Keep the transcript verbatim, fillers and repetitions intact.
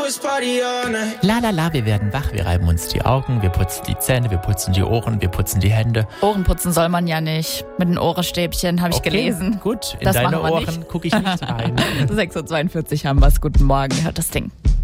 La la la, wir werden wach, wir reiben uns die Augen, wir putzen die Zähne, wir putzen die Ohren, wir putzen die Hände. Ohren putzen soll man ja nicht. Mit den Ohrenstäbchen, habe ich Okay, gelesen. gut, in Das deine machen wir Ohren nicht. gucke ich nicht rein. sechs Uhr zweiundvierzig haben wir es. Guten Morgen, hört das Ding.